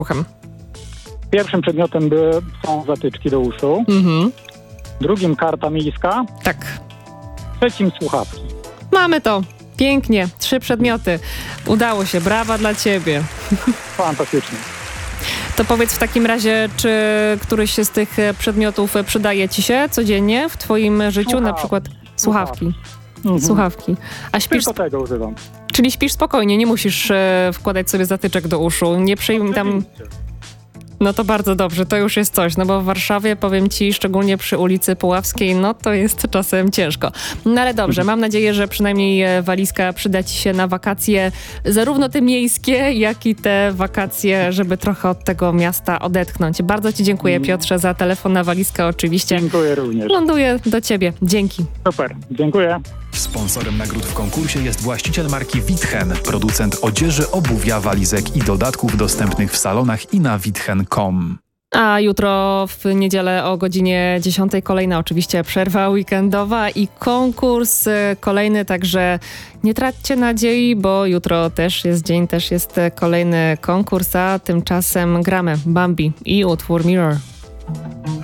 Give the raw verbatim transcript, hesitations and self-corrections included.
uchem. Pierwszym przedmiotem były, są zatyczki do uszu. Mhm. Drugim karta miejska. Tak. Trzecim słuchawki. Mamy to. Pięknie. Trzy przedmioty. Udało się. Brawa dla ciebie. Fantastycznie. To powiedz w takim razie, czy któryś z tych przedmiotów przydaje ci się codziennie w twoim życiu? Słuchawki. Na przykład słuchawki. Mhm. Słuchawki. A śpisz, Tylko tego używam. czyli śpisz spokojnie, nie musisz e, wkładać sobie zatyczek do uszu. Nie przyjm tam... Oczywiście. No to bardzo dobrze, to już jest coś, no bo w Warszawie, powiem ci, szczególnie przy ulicy Puławskiej, no to jest czasem ciężko. No ale dobrze, mam nadzieję, że przynajmniej e, walizka przyda ci się na wakacje, zarówno te miejskie, jak i te wakacje, żeby trochę od tego miasta odetchnąć. Bardzo ci dziękuję, Piotrze, za telefon na walizkę oczywiście. Dziękuję również. Ląduję do ciebie. Dzięki. Super, dziękuję. Sponsorem nagród w konkursie jest właściciel marki Witchen, producent odzieży, obuwia, walizek i dodatków dostępnych w salonach i na witchen kropka com. A jutro w niedzielę o godzinie dziesiątej kolejna oczywiście przerwa weekendowa i konkurs kolejny, także nie traćcie nadziei, bo jutro też jest dzień, też jest kolejny konkurs, a tymczasem gramy Bambi i utwór Mirror.